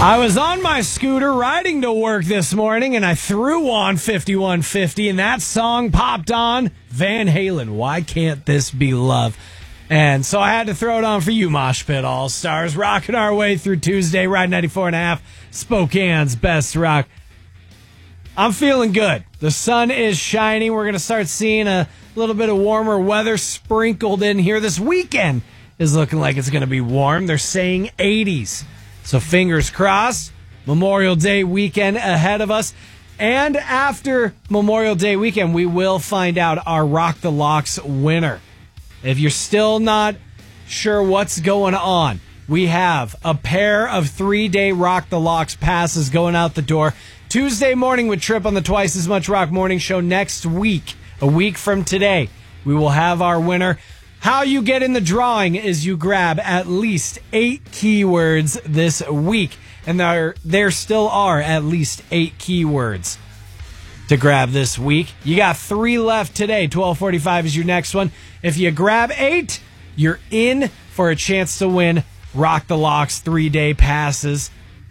I was on my scooter riding to work this morning, and I threw on 5150, and that song popped on. Van Halen, Why Can't This Be Love? And so I had to throw it on for you, Mosh Pit All-Stars. Rocking our way through Tuesday, Ride 94.5, Spokane's Best Rock. I'm feeling good. The sun is shining. We're going to start seeing a little bit of warmer weather sprinkled in here. This weekend is looking like it's going to be warm. They're saying 80s. So fingers crossed. Memorial Day weekend ahead of us. And after Memorial Day weekend, we will find out our Rock the Locks winner. If you're still not sure what's going on, we have a pair of 3-day Rock the Locks passes going out the door. Tuesday morning with Trip on the Twice as Much Rock Morning Show next week. A week from today, we will have our winner. How you get in the drawing is you grab at least 8 keywords this week. And there still are at least 8 keywords to grab this week. You got 3 left today. 12:45 is your next one. If you grab 8, you're in for a chance to win Rock the Locks 3-day passes.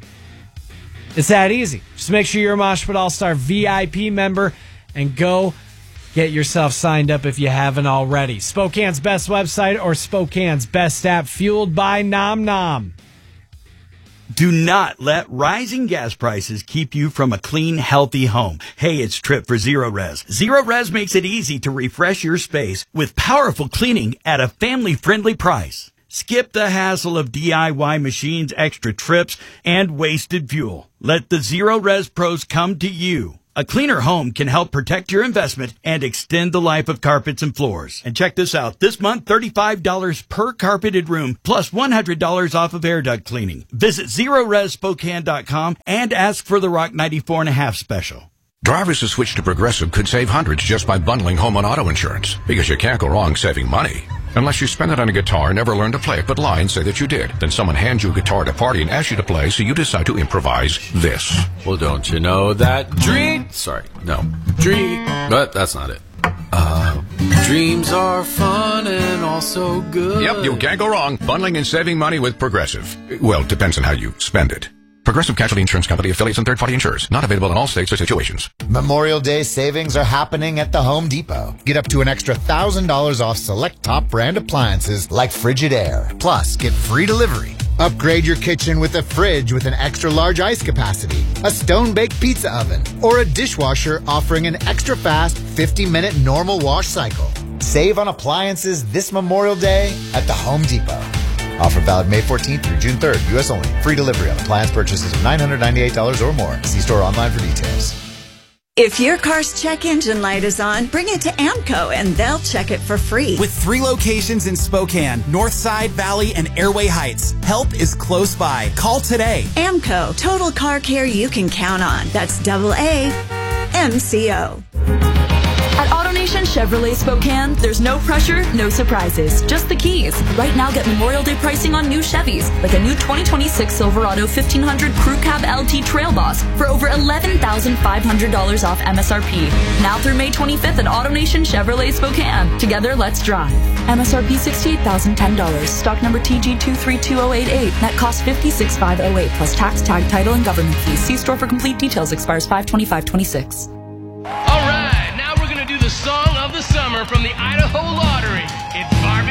It's that easy. Just make sure you're a Mosh Pit All-Star VIP member and go get yourself signed up if you haven't already. Spokane's best website or Spokane's best app, fueled by Nom Nom. Do not let rising gas prices keep you from a clean, healthy home. Hey, it's Trip for Zero Res. Zero Res makes it easy to refresh your space with powerful cleaning at a family-friendly price. Skip the hassle of DIY machines, extra trips, and wasted fuel. Let the Zero Res pros come to you. A cleaner home can help protect your investment and extend the life of carpets and floors. And check this out. This month, $35 per carpeted room, plus $100 off of air duct cleaning. Visit ZeroResSpokane.com and ask for the Rock 94.5 special. Drivers who switch to Progressive could save hundreds just by bundling home and auto insurance, because you can't go wrong saving money. Unless you spend it on a guitar and never learn to play it but lie and say that you did. Then someone hands you a guitar at a party and asks you to play, so you decide to improvise this. Well, don't you know that dream... Sorry, no. Dream... But that's not it. Dreams are fun and also good. Yep, you can't go wrong bundling and saving money with Progressive. Well, depends on how you spend it. Progressive Casualty Insurance Company, affiliates, and third-party insurers. Not available in all states or situations. Memorial Day savings are happening at the Home Depot. Get up to an extra $1,000 off select top brand appliances like Frigidaire. Plus, get free delivery. Upgrade your kitchen with a fridge with an extra large ice capacity, a stone-baked pizza oven, or a dishwasher offering an extra fast 50-minute normal wash cycle. Save on appliances this Memorial Day at the Home Depot. Offer valid May 14th through June 3rd. U.S. only. Free delivery on appliance purchases of $998 or more. See store online for details. If your car's check engine light is on, bring it to AMCO and they'll check it for free. With 3 locations in Spokane, Northside, Valley, and Airway Heights, help is close by. Call today. AMCO, total car care you can count on. That's AAMCO. At AutoNation Chevrolet Spokane, there's no pressure, no surprises, just the keys. Right now, get Memorial Day pricing on new Chevys, like a new 2026 Silverado 1500 Crew Cab LT Trail Boss for over $11,500 off MSRP. Now through May 25th at AutoNation Chevrolet Spokane. Together, let's drive. MSRP $68,010. Stock number TG232088. Net cost $56,508 plus tax, tag, title, and government fees. See store for complete details. Expires 5/25/26. All right, now we're going to do the song of the summer from the Idaho Lottery. It's Barbie